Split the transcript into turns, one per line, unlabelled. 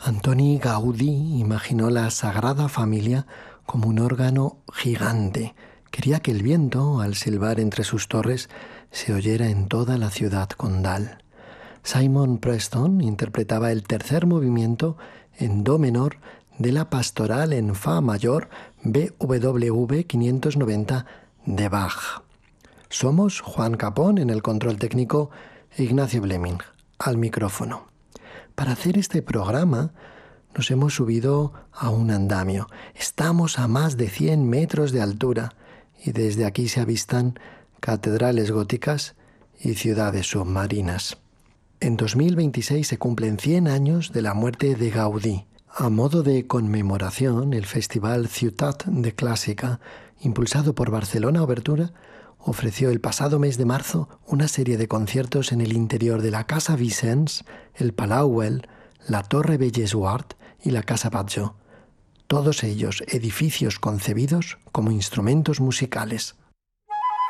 Antoni Gaudí imaginó la Sagrada Familia como un órgano gigante. Quería que el viento, al silbar entre sus torres, se oyera en toda la ciudad condal. Simon Preston interpretaba el tercer movimiento en do menor de la pastoral en fa mayor BWV 590 de Bach. Somos Juan Capón en el control técnico e Ignacio Bleming al micrófono. Para hacer este programa nos hemos subido a un andamio. Estamos a más de 100 metros de altura y desde aquí se avistan catedrales góticas y ciudades submarinas. En 2026 se cumplen 100 años de la muerte de Gaudí. A modo de conmemoración, el Festival Ciutat de Clàssica, impulsado por Barcelona Obertura, ofreció el pasado mes de marzo una serie de conciertos en el interior de la Casa Vicens, el Palau Güell, la Torre Bellesguard y la Casa Batlló. Todos ellos edificios concebidos como instrumentos musicales.